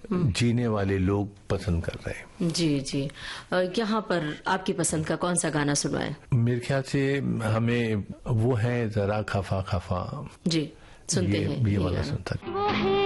जीने वाले लोग पसंद कर रहे हैं। जी जी। यहाँ पर आपकी पसंद का कौन सा गाना सुनवाएं? मेरे ख्याल से हमें वो है जरा खफा खफा, जी सुनते हैं ये वाला सुनता।